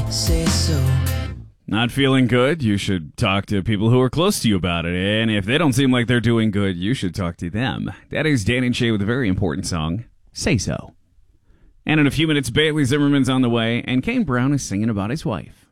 say so. Not feeling good? You should talk to people who are close to you about it. And if they don't seem like they're doing good, you should talk to them. That is Dan and Shay with a very important song, Say So. And in a few minutes, Bailey Zimmerman's on the way, and Kane Brown is singing about his wife.